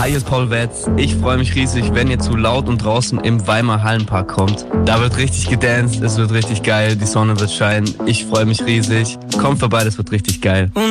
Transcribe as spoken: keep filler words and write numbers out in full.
Hi, hier ist Paul Wetz. Ich freue mich riesig, wenn ihr zu Laut und Draußen im Weimar Hallenpark kommt. Da wird richtig gedanced, es wird richtig geil, die Sonne wird scheinen. Ich freue mich riesig. Kommt vorbei, das wird richtig geil.